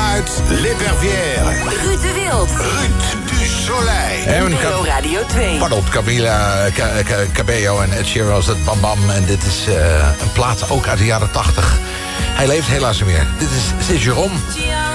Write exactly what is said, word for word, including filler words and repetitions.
vanuit L'Epervière. Ruud de Wild. Ruud du Soleil. En Neo Radio twee. Pardon, Camila Cabello en Ed Sheeran was het Bam Bam. En dit is uh, een plaat ook uit de jaren tachtig. Hij leeft helaas niet meer. Dit is C'est Jérôme.